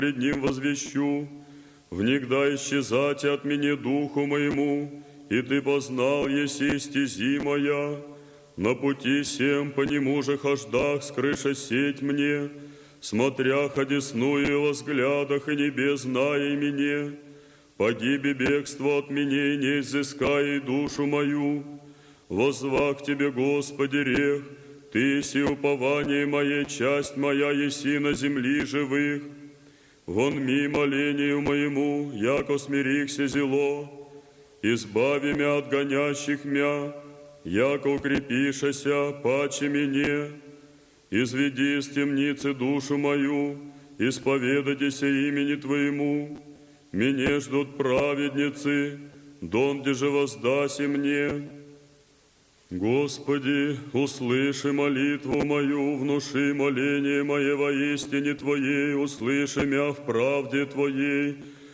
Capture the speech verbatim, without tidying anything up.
пред Ним возвещу. Внегда исчезать от меня духу моему, и Ты познал, еси стези моя. На пути сем по нему же хождах, скрыша сеть мне, смотря одесную и во взглядах, и небес зная мне. Погиби бегство от меня, и не изыскай душу мою. Воззва к Тебе, Господи, рех, Ты еси упование мое, часть моя еси на земли живых. Вон ми молению моему, яко смирихся зело, избави мя от гонящих мя, яко укрепишася паче мне. Изведи из темницы душу мою, исповедайтеся имени Твоему. Меня ждут праведницы, донде же воздаси мне. Господи, услыши молитву мою, внуши моление мое во истине Твоей, услыши мя в правде Твоей,